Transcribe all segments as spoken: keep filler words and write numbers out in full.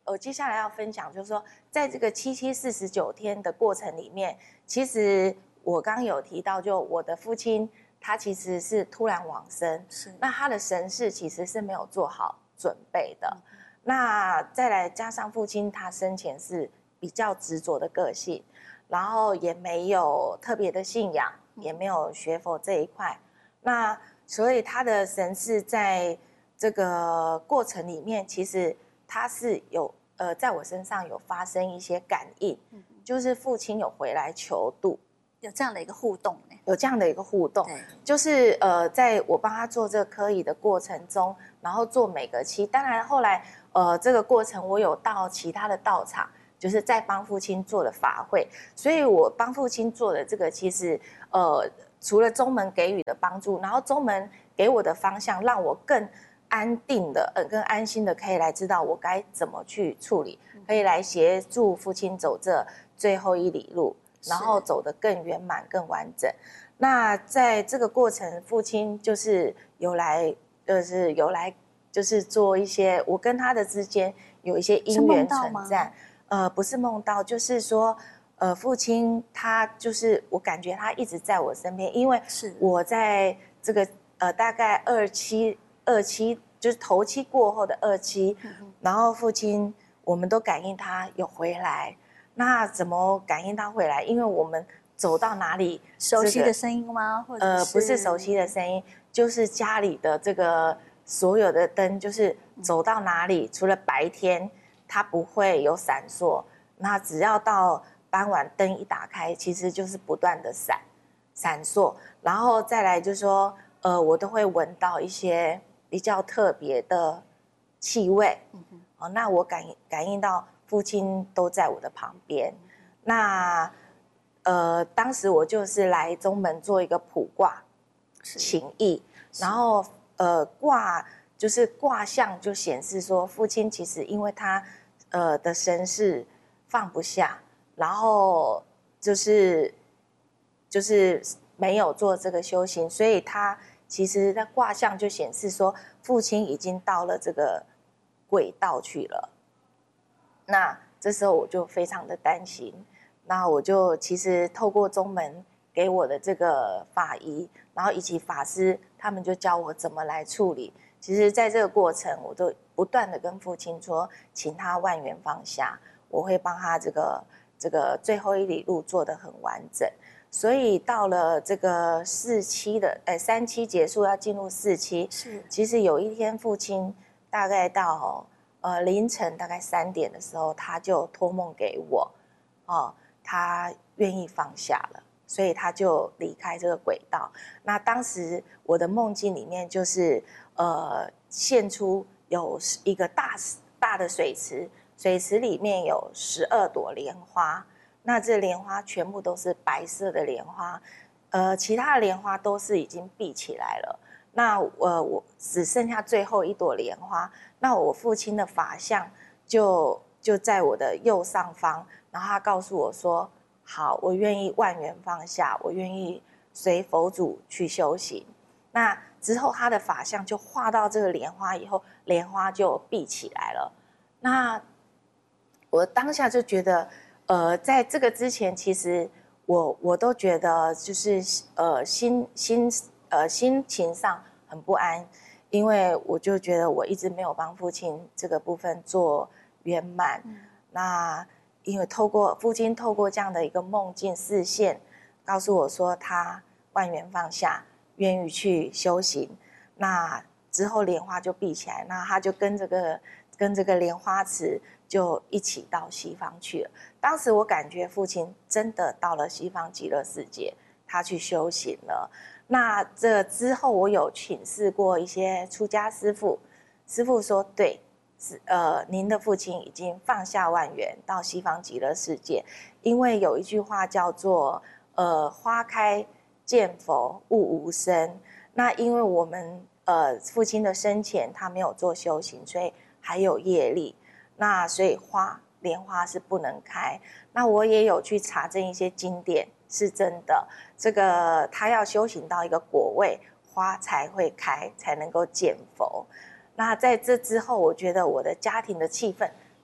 呃，接下来要分享就是说，在这个七七四十九天的过程里面，其实我刚刚有提到，就我的父亲他其实是突然往生， 是， 那他的神事其实是没有做好准备的。嗯、那再来加上父亲他生前是比较执着的个性，然后也没有特别的信仰，也没有学佛这一块，那所以他的神事在这个过程里面，其实他是有呃，在我身上有发生一些感应，嗯、就是父亲有回来求度， 有这样的一个互动呢， 有这样的一个互动，就是呃，在我帮他做这个科仪的过程中，然后做每个期，当然后来呃，这个过程我有到其他的道场，就是在帮父亲做的法会，所以我帮父亲做的这个，其实呃，除了宗门给予的帮助，然后宗门给我的方向，让我更安定的，呃，更安心的，可以来知道我该怎么去处理，可以来协助父亲走这最后一里路，然后走得更圆满、更完整。那在这个过程，父亲就是有来，就是有来，就是做一些我跟他的之间有一些因缘存在。呃，不是梦到，就是说，呃，父亲他就是我感觉他一直在我身边，因为我在这个呃大概二期。二期就是头期过后的二期，嗯、然后父亲我们都感应他有回来。那怎么感应他回来？因为我们走到哪里， 熟悉的声音吗？或者是呃，不是熟悉的声音，就是家里的这个所有的灯，就是走到哪里，除了白天它不会有闪烁，那只要到傍晚灯一打开，其实就是不断的闪闪烁，然后再来就是说，呃，我都会闻到一些比较特别的气味，嗯哼，哦，那我感感应到父亲都在我的旁边，嗯、那呃，当时我就是来中门做一个卜卦，请意，然后呃卦就是卦象就显示说，父亲其实因为他呃的身世放不下，然后就是就是没有做这个修行，所以他。其实那卦象就显示说，父亲已经到了这个轨道去了。那这时候我就非常的担心，那我就其实透过宗门给我的这个法仪，然后以及法师，他们就教我怎么来处理。其实在这个过程，我都不断的跟父亲说，请他万缘放下，我会帮他这个这个最后一里路做得很完整。所以到了这个四期的，呃，三期结束要进入四期，是。其实有一天父亲大概到呃凌晨大概三点的时候，他就托梦给我，哦，他愿意放下了，所以他就离开这个轨道。那当时我的梦境里面就是呃现出有一个大大的水池，水池里面有十二朵莲花。那这莲花全部都是白色的莲花，呃，其他的莲花都是已经闭起来了。那呃，我只剩下最后一朵莲花。那我父亲的法相就就在我的右上方，然后他告诉我说：“好，我愿意万缘放下，我愿意随佛祖去修行。”那之后他的法相就画到这个莲花以后，莲花就闭起来了。那我当下就觉得。呃，在这个之前，其实我我都觉得就是呃心心呃心情上很不安，因为我就觉得我一直没有帮父亲这个部分做圆满。嗯、那因为透过父亲透过这样的一个梦境视线，告诉我说他万缘放下，愿意去修行。那之后莲花就闭起来，那他就跟这个跟这个莲花池就一起到西方去了。当时我感觉父亲真的到了西方极乐世界，他去修行了。那这之后我有请示过一些出家师父，师父说对，是呃您的父亲已经放下万缘到西方极乐世界，因为有一句话叫做呃花开见佛悟无生。那因为我们呃父亲的生前他没有做修行，所以还有业力，那所以花。莲花是不能开，那我也有去查证一些经典，是真的。这个他要修行到一个果位，花才会开，才能够见佛。那在这之后，我觉得我的家庭的气氛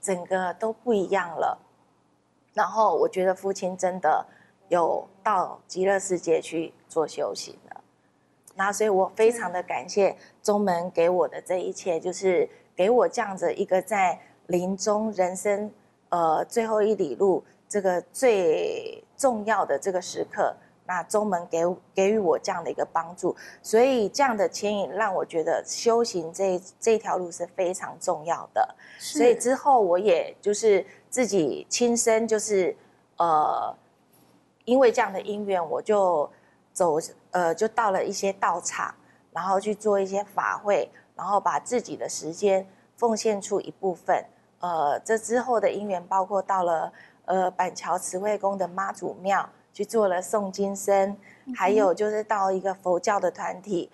整个都不一样了。然后我觉得父亲真的有到极乐世界去做修行了。那所以我非常的感谢宗门给我的这一切，就是给我这样子一个在临终人生呃最后一里路这个最重要的这个时刻，那宗门给给予我这样的一个帮助，所以这样的牵引让我觉得修行这这条路是非常重要的。所以之后我也就是自己亲身就是呃，因为这样的因缘，我就走呃就到了一些道场，然后去做一些法会，然后把自己的时间奉献出一部分。呃，这之后的因缘包括到了呃板桥慈惠宫的妈祖庙去做了诵经僧，还有就是到一个佛教的团体